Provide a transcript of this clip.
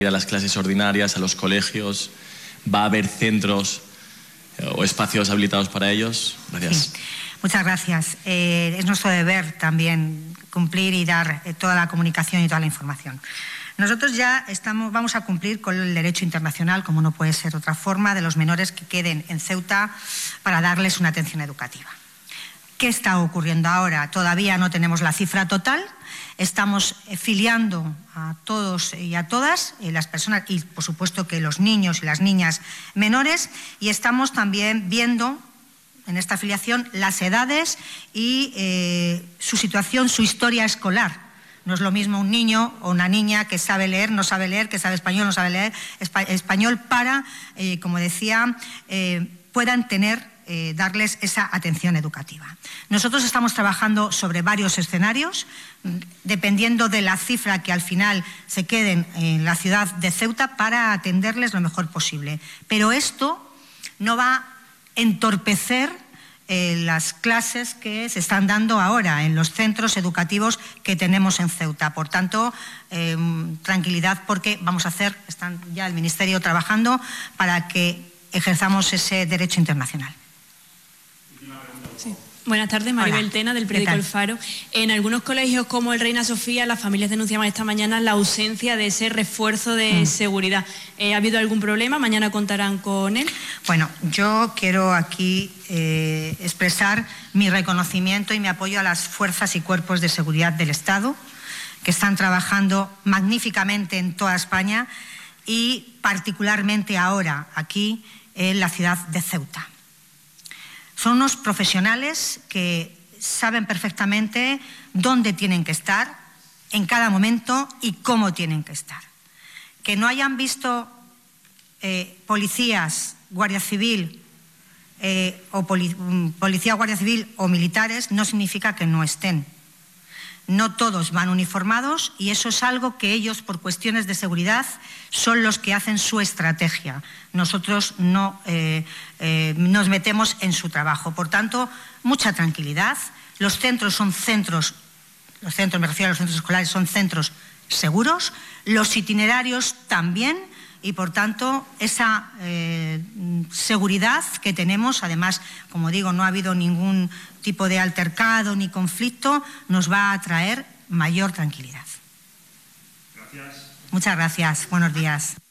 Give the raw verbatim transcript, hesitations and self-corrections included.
a las clases ordinarias, a los colegios. ¿Va a haber centros o espacios habilitados para ellos? Gracias. Sí. Muchas gracias. Eh, es nuestro deber también cumplir y dar eh, toda la comunicación y toda la información. Nosotros ya estamos, vamos a cumplir con el derecho internacional, como no puede ser de otra forma, de los menores que queden en Ceuta para darles una atención educativa. ¿Qué está ocurriendo ahora? Todavía no tenemos la cifra total. Estamos filiando a todos y a todas eh, las personas y, por supuesto, que los niños y las niñas menores, y estamos también viendo en esta afiliación las edades y eh, su situación, su historia escolar. No es lo mismo un niño o una niña que sabe leer, no sabe leer, que sabe español, no sabe leer español, para, eh, como decía, eh, puedan tener, eh, darles esa atención educativa. Nosotros estamos trabajando sobre varios escenarios, dependiendo de la cifra que al final se queden en la ciudad de Ceuta, para atenderles lo mejor posible. Pero esto no va a entorpecer Eh, las clases que se están dando ahora en los centros educativos que tenemos en Ceuta. Por tanto, eh, tranquilidad, porque vamos a hacer, están ya el Ministerio trabajando para que ejerzamos ese derecho internacional. Sí. Buenas tardes, Maribel Hola. Tena, del periódico El Faro. En algunos colegios como el Reina Sofía, las familias denunciaban esta mañana la ausencia de ese refuerzo de mm. seguridad. Eh, ¿Ha habido algún problema? ¿Mañana contarán con él? Bueno, yo quiero aquí eh, expresar mi reconocimiento y mi apoyo a las fuerzas y cuerpos de seguridad del Estado, que están trabajando magníficamente en toda España y particularmente ahora aquí en la ciudad de Ceuta. Son unos profesionales que saben perfectamente dónde tienen que estar, en cada momento y cómo tienen que estar. Que no hayan visto eh, policías, Guardia Civil, eh, o poli policía, Guardia Civil o militares no significa que no estén. No todos van uniformados y eso es algo que ellos, por cuestiones de seguridad, son los que hacen su estrategia. Nosotros no eh, eh, nos metemos en su trabajo. Por tanto, mucha tranquilidad. Los centros son centros, los centros, me refiero a los centros escolares, son centros seguros. Los itinerarios también. Y, por tanto, esa eh, seguridad que tenemos, además, como digo, no ha habido ningún tipo de altercado ni conflicto, nos va a traer mayor tranquilidad. Gracias. Muchas gracias. Buenos días.